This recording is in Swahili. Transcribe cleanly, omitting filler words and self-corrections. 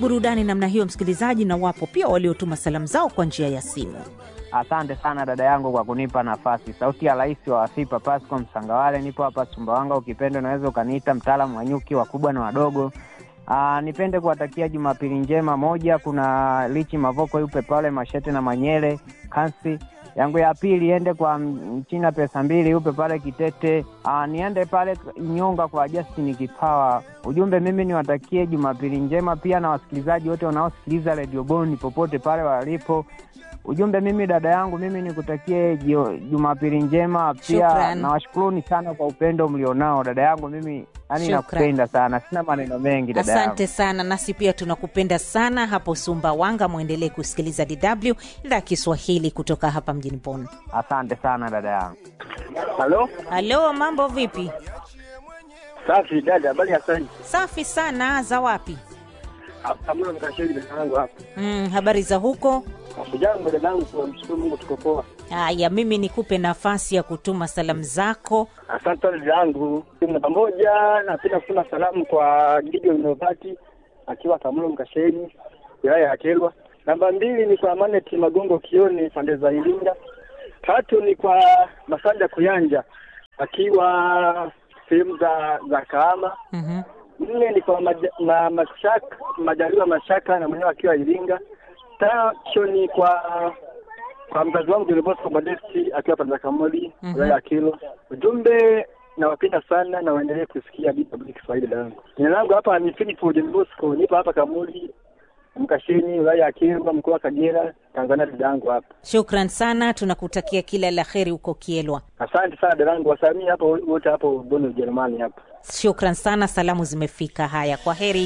burudani namna hiyo msikilizaji, na wapo pia waliotuma salamu zao kwa njia ya simu. Asante sana dada yangu kwa kunipa nafasi. Sauti ya rais wa Wasipa Pasco Msangawale, nipo hapa Sumbawanga. Ukipenda unaweza ukaniita mtaalamu wa nyuki wakubwa na wadogo. Nipende kuwatakia Jumapili njema. Moja, kuna Lichi Mavoko yupe pale Mashete na Manyele Kansi. Yangu ya pili iende kwa Mchina Pesa Mbili yupe pale Kitete. Niende pale Nyonga kwa Justin Kipawa. Ujumbe, mimi niwatakie Jumapili njema pia na wasikilizaji wote wanaosikiliza Radio Boni popote pale walipo. Ujumbe, mimi dada yangu, mimi nikutakie Jumapili njema pia. Nawashukuruni sana kwa upendo mlionao dada yangu, mimi nakupenda sana. Sina maneno mengi dada yangu. Asante sana, nasi pia tunakupenda sana hapo Sumbawanga. Muendelee kusikiliza DW idhaa Kiswahili kutoka hapa mjini Bonn. Asante sana dada yangu. Halo, mambo vipi? Safi dada, habari ya sasa? Safi sana, za wapi? Hapa mlo mkashiri dada yangu hapa. Habari za huko? Jambo dada yangu, tunamshukuru Mungu tuko poa. Haya, mimi nikupe nafasi ya kutuma salamu zako. Asante dada yangu. Pamoja napenda kutuma salamu kwa Gideon Novati akiwa Kamlo Mkasheni, wilaya ya Kelwa. Namba 2 ni kwa Manet Magongo Kioni pande za Iringa. 3 ni kwa Masanja Kuyanja akiwa sehemu za Kahama. 4 ni kwa Mashaka Majaliwa Mashaka na mwenyewe akiwa Iringa. 5 ni kwa mzazi wangu Dilibosco Modesti akiwa pande za Kamoli, wilaya ya Kelwa. Ujumbe, nawapenda sana na waendelee kusikia DW Kiswahili dangu. Jina langu hapa ni Philip Dilibosco, nipo hapa Kamoli Mkasheni, wilaya ya Kelwa, mkoa wa Kagera, Tanzania dangu hapa. Shukran sana, tunakutakia kila la kheri huko Kielwa. Asante sana dangu, wasamii hapo wote hapo Bonn Ujerumani hapa. Shukran sana, salamu zimefika. Haya, kwa heri.